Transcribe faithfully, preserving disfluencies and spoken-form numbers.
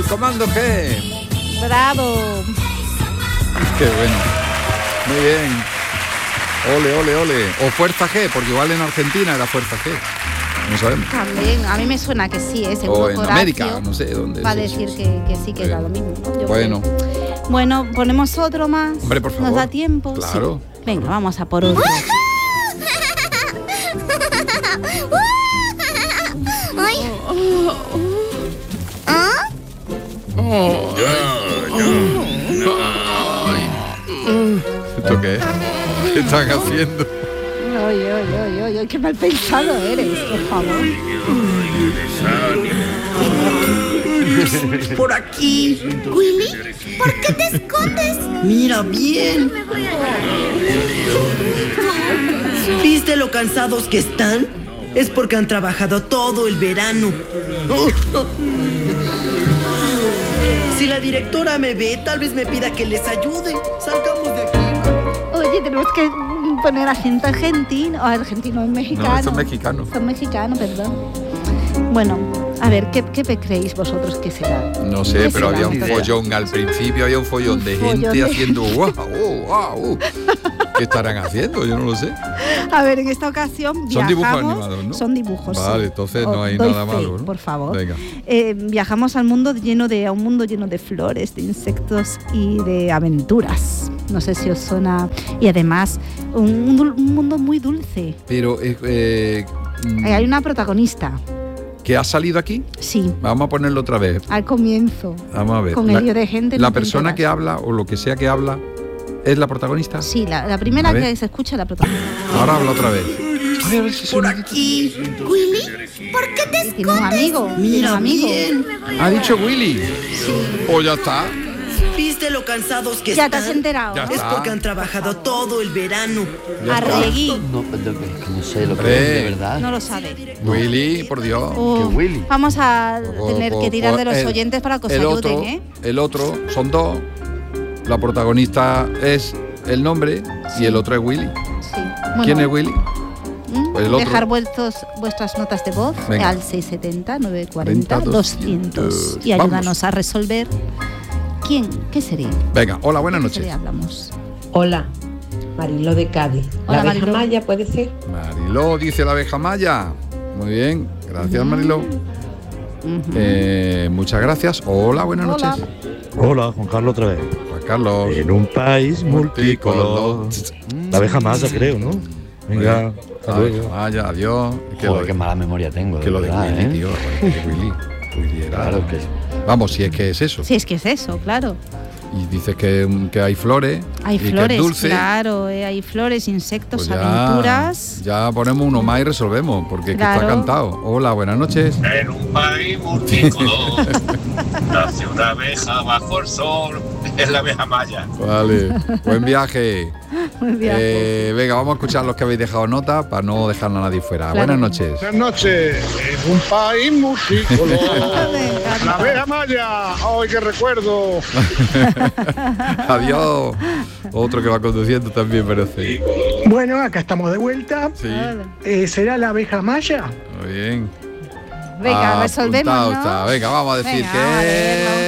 comando G. Bravo. Qué bueno. Muy bien. Ole, ole, ole. O Fuerza G, porque igual en Argentina era Fuerza G. No sabemos. También, a mí me suena que sí, es O en América, no sé dónde. Va a sí, decir sí, sí. que, que sí, que era lo mismo, ¿no? Yo Bueno. creo. Bueno, ponemos otro más. Hombre, por favor. ¿Nos da tiempo? Claro. Sí. Venga, vamos a por otro. ¿Esto qué es? ¿Qué están haciendo? Oye, oye, oye, oye, qué mal pensado eres, por favor. Por aquí. Willy, ¿por qué te escondes? Mira bien. ¿Viste lo cansados que están? Es porque han trabajado todo el verano. Si la directora me ve, tal vez me pida que les ayude. Salgamos de aquí. Oye, tenemos que poner acento argentino. O argentino, es mexicano. No, son mexicanos. Son mexicanos, perdón. Bueno, a ver, ¿qué, qué creéis vosotros que será? No sé, ¿Qué pero será? había un follón al principio, había un follón de Un gente follón de- haciendo guau, guau, guau. ¿Qué estarán haciendo? Yo no lo sé. A ver, en esta ocasión Son dibujos viajamos- animados, ¿no? Son dibujos, Vale, sí. entonces Os no hay doy nada fe, malo, ¿no? por favor. Venga. Eh, viajamos al mundo lleno de a un mundo lleno de flores, de insectos y de aventuras. No sé si os suena. Y además, un, un dul- un mundo muy dulce. Pero, eh, eh, Eh, Hay una protagonista, ¿que ha salido aquí? sí, Vamos a ponerlo otra vez. al comienzo. Vamos a ver. Con la, el lío de gente. la no te persona que enteras. habla, o lo que sea que habla, ¿es la protagonista? Sí, la, la primera A ver. que se escucha es la protagonista. Ahora habla otra vez. Por aquí. Willy, ¿por qué te Tiene un amigo. tiene un Mira amigo. bien. Ha dicho Willy. O ya está. ¿Viste lo cansados que Ya te están? has enterado, Ya ¿no? Es está. porque han trabajado todo el verano. Ya está. Arregui. No, pero que- que no sé lo que Hombre. es de verdad. No lo sabe. Willy, por Dios. Oh, Que Willy. Vamos a O- tener o- que tirar o de los el- oyentes para que os el ayuden, otro, ¿eh? El otro, son dos. La protagonista es el nombre y el otro es Willy. Sí. Bueno, ¿Quién es Willy? ¿Mm? Pues el otro. Dejar vuestros, vuestras notas de voz Venga. al seis setenta, nueve cuarenta, doscientos. doscientos y Vamos. ayúdanos a resolver quién, qué sería. Venga, hola, buenas ¿Qué noches. sería? Hablamos. Hola, Mariló de Cádiz. Hola, ¿La abeja Mariló. maya puede ser? Mariló, dice la abeja maya. Muy bien, gracias Ujú. Mariló. Ujú. Eh, muchas gracias. Hola, buenas Hola. noches. Hola, Juan Carlos otra vez. Juan Carlos. En un país multicolor. Multicolor. La abeja maya, creo, ¿no? Venga, hasta Ay, luego. vaya, adiós. Que Joder, lo, qué mala memoria tengo, que de lo de verdad, Willy, ¿eh? tío. Acuérdate de Willy. Willy era- Claro que Vamos, si es que es eso. Sí, es que es eso, claro. Y dices que, que hay flores. Hay y que es flores, dulce. claro, eh, hay flores, insectos, Pues ya, aventuras. ya ponemos uno más y resolvemos, porque es que Claro. está cantado. Hola, buenas noches. En un país multicolor nace una abeja bajo el sol. Es la abeja maya. Vale, buen viaje. Muy bien. Eh, venga, vamos a escuchar los que habéis dejado nota para no dejar a nadie fuera. Claro. Buenas noches. Buenas noches. En un país multicolor. Me encanta. La abeja maya. ¡Ay, qué recuerdo! Adiós. Otro que va conduciendo también parece. Bueno, acá estamos de vuelta. Sí, Hola. Eh, ¿Será la abeja maya? muy bien. Venga, Ah, resolvemos, apuntado ¿no? está. Venga, vamos a decir Venga, que vamos a leerlo.